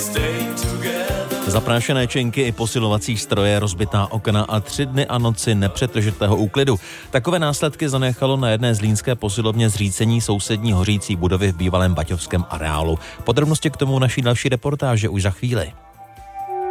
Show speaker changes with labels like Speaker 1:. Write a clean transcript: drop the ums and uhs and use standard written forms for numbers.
Speaker 1: Zaprášené činky i posilovací stroje, rozbitá okna a 3 dny a noci nepřetržitého úklidu. Takové následky zanechalo na jedné zlínské posilovně zřícení sousední hořící budovy v bývalém baťovském areálu. Podrobnosti k tomu naší další reportáže už za chvíli.